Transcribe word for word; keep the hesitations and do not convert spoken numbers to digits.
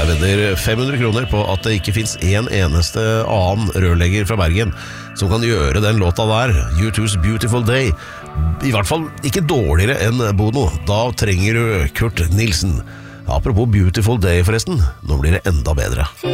Jeg vedder fem hundre kroner på at det ikke finnes en eneste annen rørlegger fra Bergen som kan gjøre den låta der, U two's Beautiful Day, i hvert fall ikke dårligere enn Bono. Da trenger du Kurt Nilsen. Apropos Beautiful Day forresten, nå blir det enda bedre.